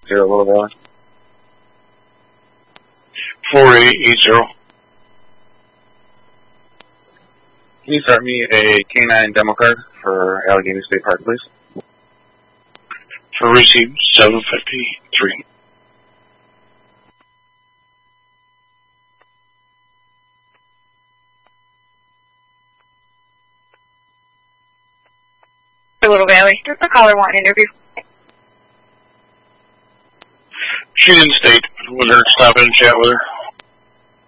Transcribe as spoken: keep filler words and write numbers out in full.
zero Little Valley. four eight eight zero. Can you start me a K nine demo card for Allegheny State Park, please? For receipt seven fifty-three. Little Valley. Does the caller want an interview? She didn't state. Was there stop in and chat with her?